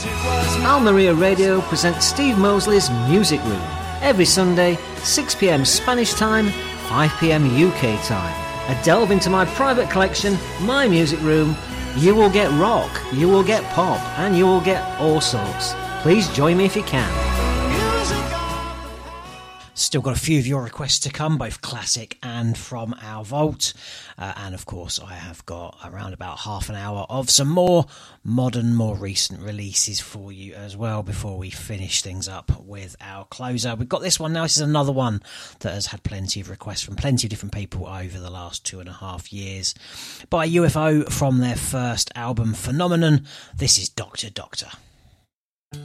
Al Maria Radio presents Steve Mosley's Music Room every Sunday, 6 p.m. Spanish time, 5 p.m. UK time. A delve into my private collection, my music room. You will get rock, you will get pop, and you will get all sorts. Please join me if you can. Still got a few of your requests to come, both classic and from our vault. And of course, I have got around about half an hour of some more modern, more recent releases for you as well before we finish things up with our closer. We've got this one now. This is another one that has had plenty of requests from plenty of different people over the last 2.5 years. By UFO from their first album, Phenomenon. This is Dr. Doctor.